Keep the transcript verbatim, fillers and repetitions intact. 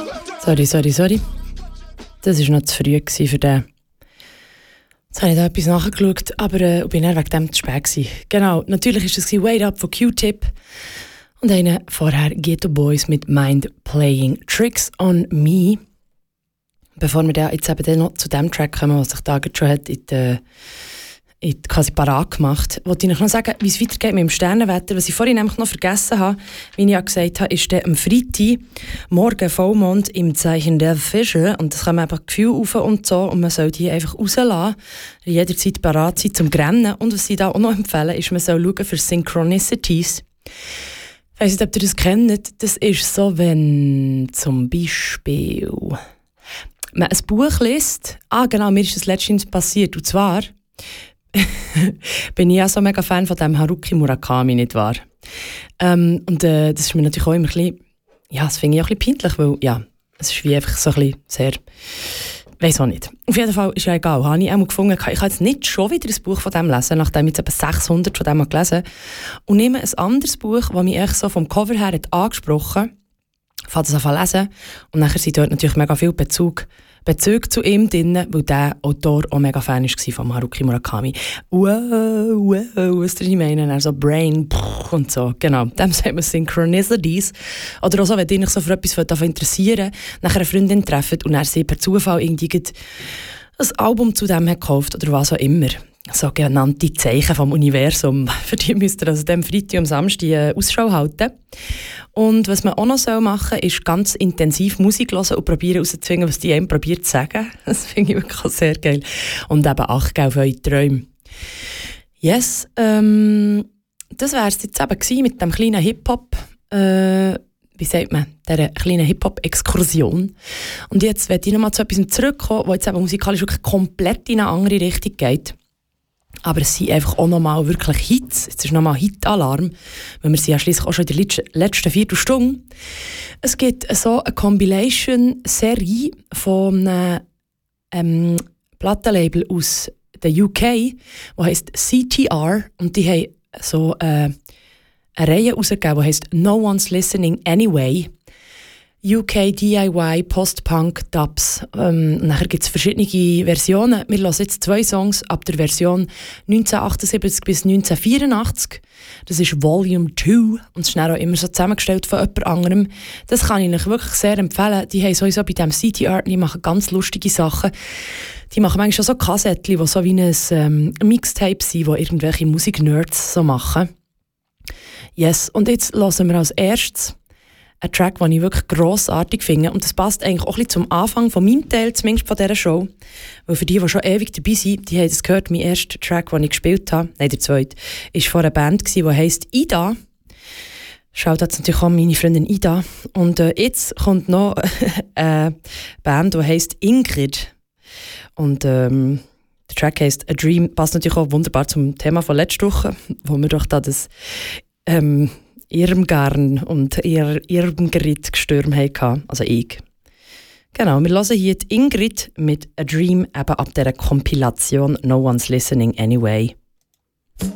Sorry, sorry, sorry. Das war noch zu früh für den. Jetzt habe ich da etwas nachgeschaut, aber äh, ich bin wegen dem zu spät gewesen. Genau, natürlich war das «Wait Up» von Q-Tip. Und eine vorher «Ghetto Boys» mit «Mind Playing Tricks on Me». Bevor wir da jetzt eben noch zu dem Track kommen, was sich da schon hat in die, in die quasi parat gemacht, wollte ich noch sagen, wie es weitergeht mit dem Sternenwetter. Was ich vorhin nämlich noch vergessen habe, wie ich ja gesagt habe, ist der am Freitag morgen Vollmond im Zeichen der Fische. Und das kann man einfach Gefühl rauf und so. Und man soll die einfach rauslassen, jederzeit parat sein zum Rennen. Und was ich da auch noch empfehle, ist, man soll schauen für Synchronicities. Ich weiss nicht, ob ihr das kennt. Das ist so, wenn zum Beispiel man ein Buch liest. Ah, genau, mir ist das letztens passiert. Und zwar bin ich ja so mega Fan von dem Haruki Murakami, nicht wahr? Ähm, und äh, das ist mir natürlich auch immer ein bisschen, ja, das finde ich auch ein bisschen peinlich, weil, ja, es ist wie einfach so ein bisschen sehr, weiss auch nicht. Auf jeden Fall ist ja egal, habe ich auch mal gefunden, ich kann jetzt nicht schon wieder ein Buch von dem lesen, nachdem ich jetzt etwa sechshundert von dem gelesen habe, und nehme ein anderes Buch, das mich echt so vom Cover her hat angesprochen, fange das an zu lesen, und nachher sind dort natürlich mega viel Bezug Bezug zu ihm drin, weil der Autor auch mega Fan war von Haruki Murakami. Wow, wow, was ich meine? Also Brain und so, genau. Dem sagt man Synchronicities. Oder auch so, wenn dich so für etwas interessieren, nachher eine Freundin treffen und er sie per Zufall irgendwie ein Album zu dem hat gekauft oder was auch immer. Sogenannte Zeichen vom Universum. Für die müsst ihr also dem Freitag und Samstag Ausschau halten. Und was man auch noch machen soll, ist ganz intensiv Musik hören und probieren herauszufinden, was die einem probiert zu sagen. Das finde ich wirklich sehr geil. Und eben Acht auf eure Träume. Yes, ähm, das wäre es jetzt eben gewesen mit dem kleinen Hip-Hop, äh, wie sagt man, dieser kleinen Hip-Hop-Exkursion. Und jetzt werde ich nochmal zu etwas zurückkommen, wo jetzt eben musikalisch wirklich komplett in eine andere Richtung geht. Aber es sind einfach auch nochmal wirklich Hits. Jetzt ist nochmal Hit-Alarm, weil wir sind ja schliesslich auch schon in der letzten Viertelstunde. Es gibt so eine Compilation-Serie von einem ähm, Plattenlabel aus der U K, die heisst C T R, und die haben so äh, eine Reihe herausgegeben, die heisst No One's Listening Anyway. U K D I Y, Post-Punk, Dubs. Ähm, nachher gibt es verschiedene Versionen. Wir hören jetzt zwei Songs ab der Version neunzehnhundertachtundsiebzig bis neunzehnhundertvierundachtzig. Das ist Volume zwei und es ist dann auch immer so zusammengestellt von jemand anderem. Das kann ich euch wirklich sehr empfehlen. Die haben sowieso bei diesem C T R, die machen ganz lustige Sachen. Die machen manchmal schon so Kassettchen, die so wie ein ähm, Mixtape sind, die irgendwelche Musik-Nerds so machen. Yes, und jetzt hören wir als erstes ein Track, den ich wirklich grossartig finde. Und das passt eigentlich auch ein bisschen zum Anfang von meinem Teil, zumindest von dieser Show. Weil für die, die schon ewig dabei sind, die haben das gehört, mein erster Track, den ich gespielt habe, nein, der zweite, war von einer Band, die heisst Ida. Schaut jetzt natürlich auch meine Freundin Ida. Und äh, jetzt kommt noch eine Band, die heisst Ingrid. Und ähm, der Track heisst A Dream, passt natürlich auch wunderbar zum Thema von letzter Woche, wo wir doch da das ähm, Irmgarn und ihr Irmgrid-Gestürm hatten, also ich. Genau, wir hören hier die Ingrid mit A Dream, eben ab dieser Kompilation No One's Listening Anyway.